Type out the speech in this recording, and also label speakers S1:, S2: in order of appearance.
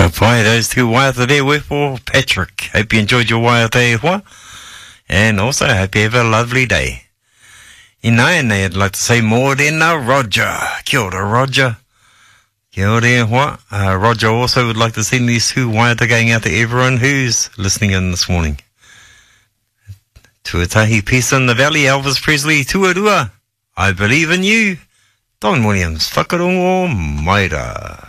S1: Pai, those two waiata there were for Patrick. Hope you enjoyed your waiata e hoa. And also, hope you have a lovely day. Inaene, I'd like to say more than Roger. Kia ora, Roger. Kia ora e hoa. Roger also would like to send these two waiata going out to everyone who's listening in this morning. Tuatahi, peace in the valley, Elvis Presley, tuarua. I believe in you. Don Williams, whakarongo, maira.